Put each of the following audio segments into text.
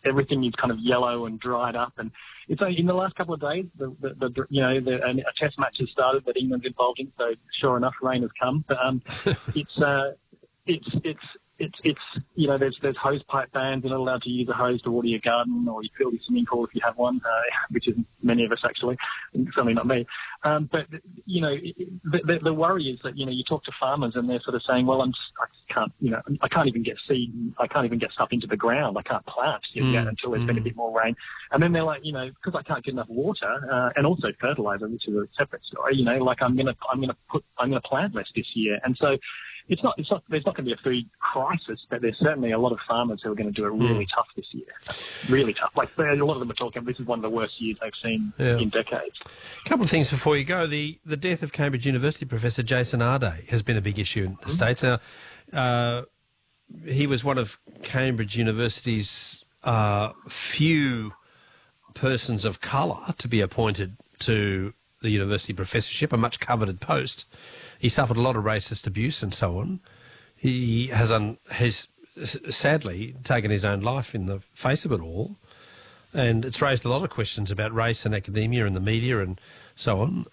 everything is kind of yellow and dried up. And it's only in the last couple of days, a test match has started that England's involved in. So sure enough, rain has come. But there's hose pipe bans. You're not allowed to use a hose to water your garden or you fill your swimming pool if you have one, which is many of us actually, certainly not me. But the worry is that you talk to farmers and they're sort of saying, well, I can't even get seed, I can't even get stuff into the ground, I can't plant until there's been a bit more rain. And then they're like, because I can't get enough water and also fertilizer, which is a separate story. I'm gonna plant less this year, and so. There's not going to be a food crisis, but there's certainly a lot of farmers who are going to do it really tough this year. Really tough. Like, a lot of them are talking, this is one of the worst years they've seen in decades. A couple of things before you go. The death of Cambridge University professor Jason Arday has been a big issue in the States. Now, he was one of Cambridge University's few persons of colour to be appointed to the university professorship, a much coveted post. He suffered a lot of racist abuse and so on. He has sadly taken his own life in the face of it all, and it's raised a lot of questions about race and academia and the media and so on.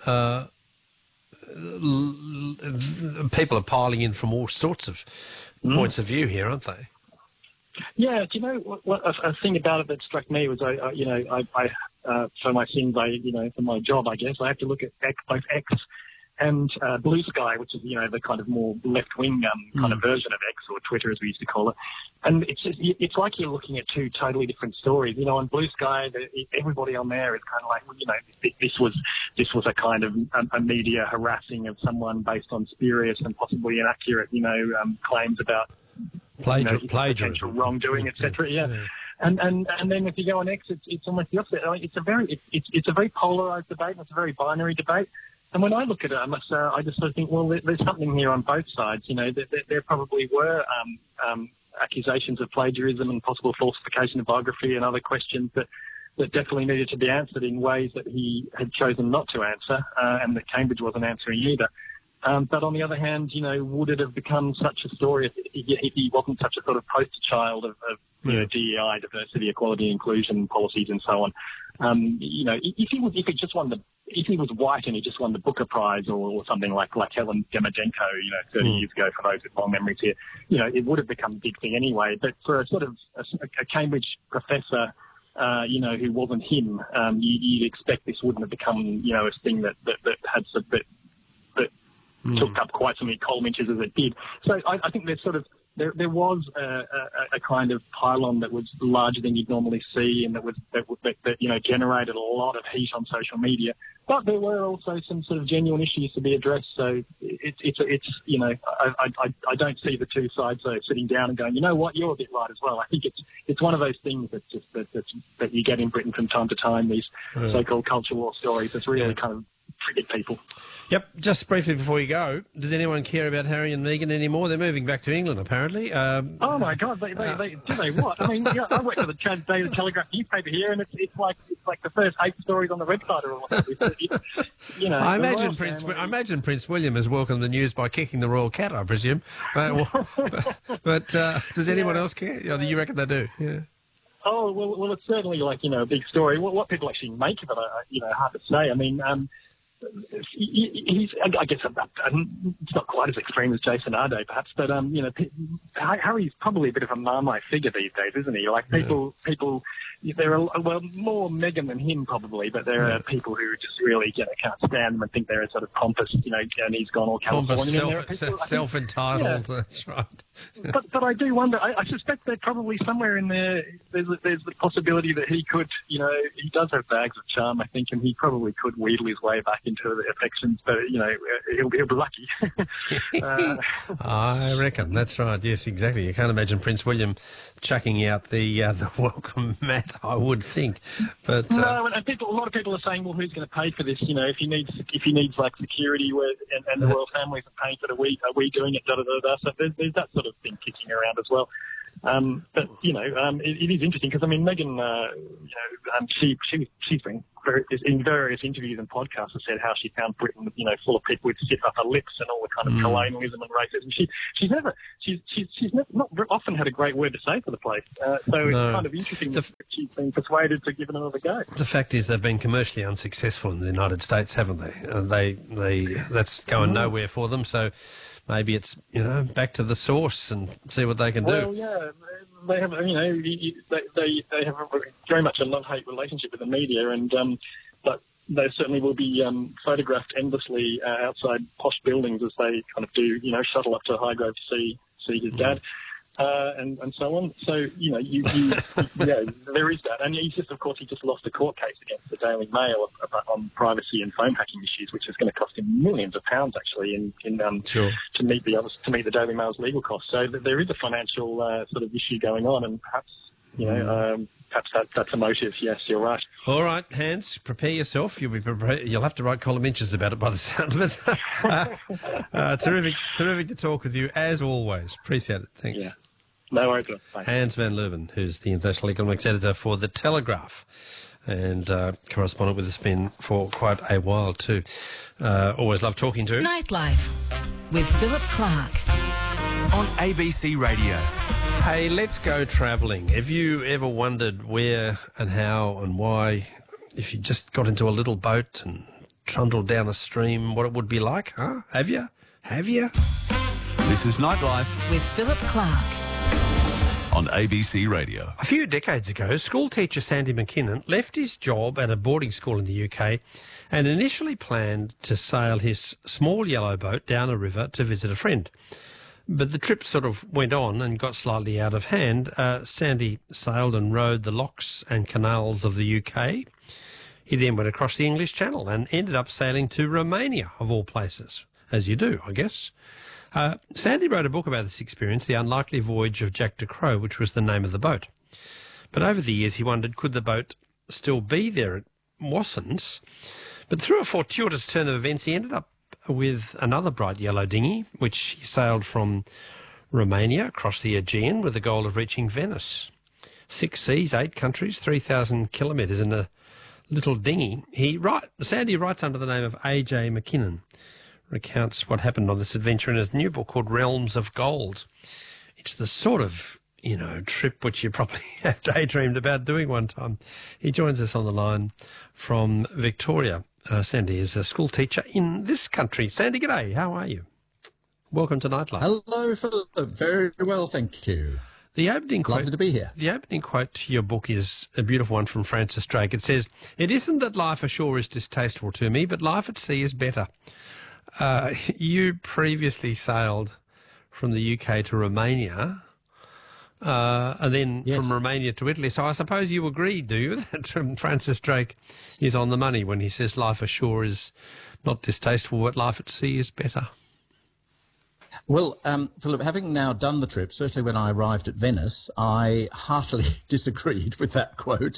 People are piling in from all sorts of points of view here, aren't they? Yeah, do you know what a thing about it that struck me was for my sins, for my job, I guess, I have to look at both X and Blue Sky, which is, the kind of more left-wing kind of version of X, or Twitter as we used to call it. And it's like you're looking at two totally different stories. On Blue Sky, everybody on there is kind of like, this was a kind of a media harassing of someone based on spurious and possibly inaccurate, claims about potential wrongdoing, etc. Yeah. And then if you go on X, it's almost the opposite. It's a very polarised debate, and it's a very binary debate. And when I look at it, I just sort of think, well, there's something here on both sides. There probably were accusations of plagiarism and possible falsification of biography and other questions that definitely needed to be answered in ways that he had chosen not to answer, and that Cambridge wasn't answering either. But on the other hand, would it have become such a story if he wasn't such a sort of poster child of DEI, diversity, equality, inclusion policies, and so on? If he was white and he just won the Booker Prize or something like Helen Demidjenko, 30 years ago, for those with long memories here, it would have become a big thing anyway. But for a sort of a Cambridge professor, who wasn't him, you'd expect this wouldn't have become, a thing that took up quite so many column inches as it did. So I think there's sort of there was a kind of pylon that was larger than you'd normally see, and that generated a lot of heat on social media. But there were also some sort of genuine issues to be addressed. So I don't see the two sides sitting down and going, you know what, you're a bit right as well. I think it's one of those things that you get in Britain from time to time, these so-called culture war stories. That's really kind of triggered people. Yep. Just briefly before you go, does anyone care about Harry and Meghan anymore? They're moving back to England, apparently. Oh my God! They do they what? I mean, I work for the Daily Telegraph newspaper here, and it's like the first 8 stories on the website or whatever. I imagine Prince William has welcomed the news by kicking the royal cat, I presume. But does anyone else care? You reckon they do? Yeah. Oh well, it's certainly a big story. What people actually make of it, hard to say. I mean. He's, I guess, it's not quite as extreme as Jason Arday, perhaps, but Harry's probably a bit of a Marmite figure these days, isn't he? Like people, there are more Meghan than him probably, but there are people who just really can't stand them and think they're a sort of pompous, and he's gone all Californian. Self-entitled. That's right. but I do wonder. I suspect that probably somewhere in there, there's the possibility that he could, he does have bags of charm, I think, and he probably could wheedle his way back into the affections. But he'll be lucky. I reckon that's right. Yes, exactly. You can't imagine Prince William chucking out the welcome mat, I would think. But no, and a lot of people are saying, well, who's going to pay for this? If he needs like security, and the royal families are paying for it, are we doing it? So there's that sort of thing kicking around as well. But it is interesting because Megan, she's been in various interviews and podcasts has said how she found Britain, full of people with stiff upper lips and all the kind of colonialism and racism. She's never not often had a great word to say for the place. So it's kind of interesting that she's been persuaded to give it another go. The fact is they've been commercially unsuccessful in the United States, haven't they? That's going nowhere for them. So maybe it's back to the source and see what they can do. Well, yeah. They have, they have very much a love-hate relationship with the media, but they certainly will be photographed endlessly outside posh buildings as they kind of do, shuttle up to Highgrove to see his dad, and so on. So there is that, and he just lost a court case against the Daily Mail on privacy and phone hacking issues, which is going to cost him millions of pounds actually to meet the Daily Mail's legal costs. So there is a financial sort of issue going on, and perhaps perhaps that's a motive. Yes, you're right. All right, Hans, prepare yourself. You'll have to write column inches about it by the sound of it. Terrific to talk with you as always. Appreciate it. Thanks. Yeah. No worries. Bye. Hans van Leuven, who's the International Economics Editor for The Telegraph and correspondent with us been for quite a while too. Always love talking to him. Nightlife with Philip Clark on ABC Radio. Hey, let's go travelling. Have you ever wondered where and how and why, if you just got into a little boat and trundled down a stream, what it would be like? Huh? Have you? This is Nightlife with Philip Clark on ABC Radio. A few decades ago, school teacher Sandy McKinnon left his job at a boarding school in the UK and initially planned to sail his small yellow boat down a river to visit a friend. But the trip sort of went on and got slightly out of hand. Sandy sailed and rode the locks and canals of the UK. He then went across the English Channel and ended up sailing to Romania, of all places, as you do, I guess. Sandy wrote a book about this experience, The Unlikely Voyage of Jack de Crow, which was the name of the boat. But over the years he wondered, could the boat still be there at Wassons? But through a fortuitous turn of events, he ended up with another bright yellow dinghy, which he sailed from Romania across the Aegean with the goal of reaching Venice. 6 seas, 8 countries, 3,000 kilometres in a little dinghy. Sandy writes under the name of A.J. McKinnon, recounts what happened on this adventure in his new book called Realms of Gold. It's the sort of, trip which you probably have daydreamed about doing one time. He joins us on the line from Victoria. Sandy is a school teacher in this country. Sandy, g'day. How are you? Welcome to Nightlife. Hello, Philip. Very well, thank you. Lovely to be here. The opening quote to your book is a beautiful one from Francis Drake. It says, "It isn't that life ashore is distasteful to me, but life at sea is better." You previously sailed from the UK to Romania, and then from Romania to Italy. So I suppose you agree, do you, that Francis Drake is on the money when he says life ashore is not distasteful, but life at sea is better? Well, Philip, having now done the trip, certainly when I arrived at Venice, I heartily disagreed with that quote.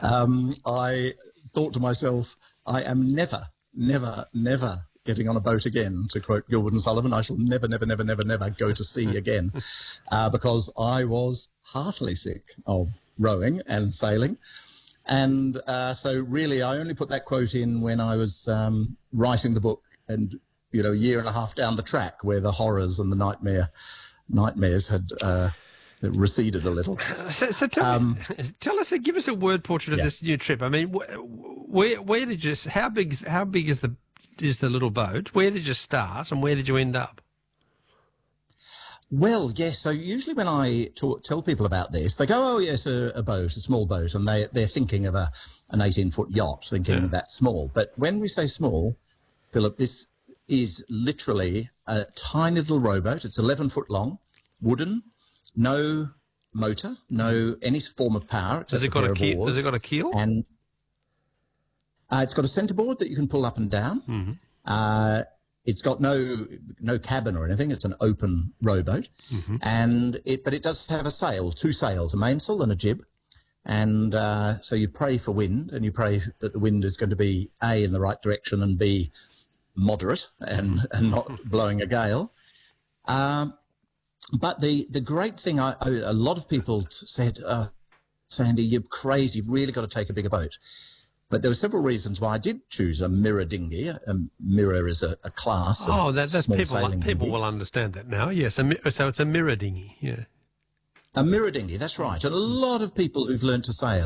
I thought to myself, I am never getting on a boat again, to quote Gilbert and Sullivan. I shall never go to sea again, because I was heartily sick of rowing and sailing. And so really I only put that quote in when I was writing the book and, a year and a half down the track where the horrors and the nightmares had receded a little. So tell us, give us a word portrait of this new trip. I mean, where did you, how big is the little boat? Where did you start and where did you end up? Well, yes. So usually when I tell people about this, they go, "Oh, yes, a boat, a small boat," and they're thinking of an 18-foot yacht, thinking that's small. But when we say small, Philip, this is literally a tiny little rowboat. It's 11 foot long, wooden, no motor, no any form of power. Has it got a keel? Has it got a keel? And it's got a centreboard that you can pull up and down. Mm-hmm. It's got no cabin or anything. It's an open rowboat, but it does have a sail, 2 sails, a mainsail and a jib. And so you pray for wind, and you pray that the wind is going to be A, in the right direction, and B, moderate and not blowing a gale. But the great thing, a lot of people said, Sandy, you're crazy. You've really got to take a bigger boat. But there were several reasons why I did choose a mirror dinghy. A mirror is a class of that's small people. sailing People dinghy. will understand that now. Yes, so it's a mirror dinghy. Yeah. A mirror dinghy, that's right. And a lot of people who've learned to sail